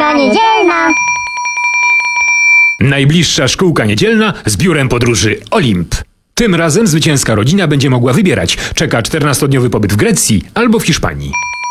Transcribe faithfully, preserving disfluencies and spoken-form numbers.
Szkółka niedzielna. Najbliższa szkółka niedzielna z biurem podróży Olimp. Tym razem zwycięska rodzina będzie mogła wybierać, czeka czternastodniowy pobyt w Grecji albo w Hiszpanii.